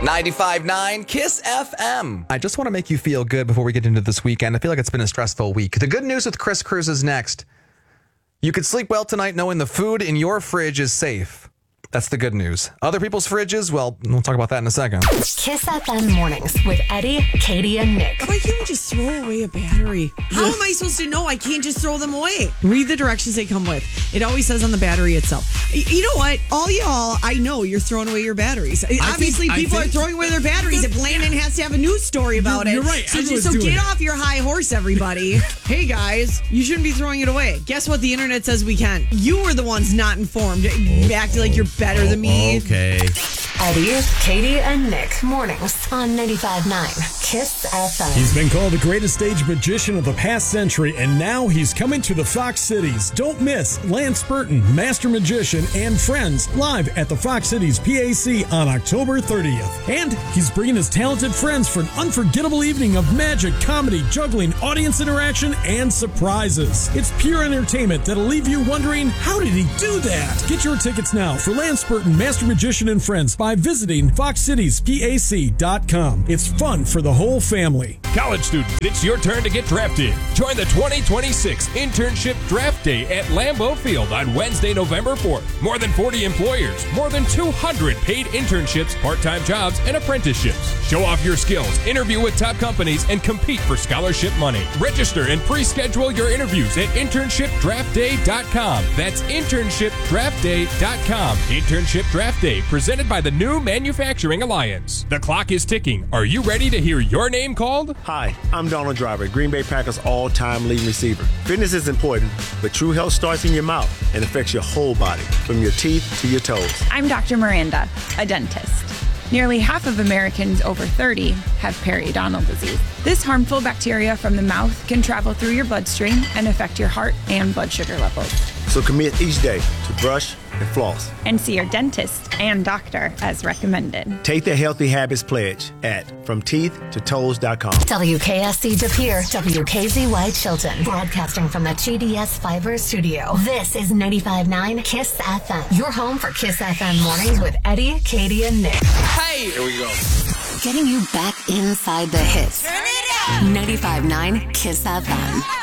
95.9 Kiss FM. I just want to make you feel good before we get into this weekend. I feel like it's been a stressful week. The good news with Chris Cruz is next. You could sleep well tonight knowing the food in your fridge is safe. That's the good news. Other people's fridges, well, we'll talk about that in a second. Kiss FM Mornings with Eddie, Katie, and Nick. How about you just throw away a battery? How am I supposed to know? I can't just throw them away. Read the directions they come with. It always says on the battery itself. You know what? All y'all, I know you're throwing away your batteries. Obviously, people are throwing away their batteries. If Landon has to have a news story about it. You're right. So get off your high horse, everybody. Hey, guys, you shouldn't be throwing it away. Guess what? The internet says we can. You were the ones not informed. Acting like you're better than me. Okay. Eddie, Katie, and Nick. Mornings on 95.9 Kiss FM. He's been called the greatest stage magician of the past century, and now he's coming to the Fox Cities. Don't miss Lance Burton, Master Magician, and Friends live at the Fox Cities PAC on October 30th. And he's bringing his talented friends for an unforgettable evening of magic, comedy, juggling, audience interaction, and surprises. It's pure entertainment that'll leave you wondering, how did he do that? Get your tickets now for Lance Burton, Master Magician, and Friends by visiting foxcitiespac.com. It's fun for the whole family. College students, it's your turn to get drafted. Join the 2026 Internship Draft Day at Lambeau Field on Wednesday, November 4th. More than 40 employers, more than 200 paid internships, part-time jobs, and apprenticeships. Show off your skills, interview with top companies, and compete for scholarship money. Register and pre-schedule your interviews at internshipdraftday.com. That's internshipdraftday.com. Internship Draft Day, presented by the New Manufacturing Alliance. The clock is ticking. Are you ready to hear your name called? Hi, I'm Donald Driver, Green Bay Packers all-time leading receiver. Fitness is important, but true health starts in your mouth and affects your whole body, from your teeth to your toes. I'm Dr. Miranda, a dentist. Nearly half of Americans over 30 have periodontal disease. This harmful bacteria from the mouth can travel through your bloodstream and affect your heart and blood sugar levels. So commit each day to brush and floss. And see your dentist and doctor as recommended. Take the Healthy Habits Pledge at FromTeethToToes.com. WKSC De Pere, WKZY Chilton. Broadcasting from the GDS Fiber Studio. This is 95.9 Kiss FM. Your home for Kiss FM Mornings with Eddie, Katie, and Nick. Hey! Here we go. Getting you back inside the hits. Turn it up! 95.9 Kiss FM.